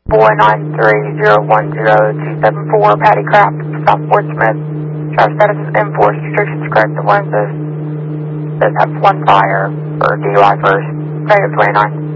Boy 93010-274, Patty Craft, South Fort Smith. Driver status is enforced, restrictions correct, the one says have one fire for DUI first, negative 29.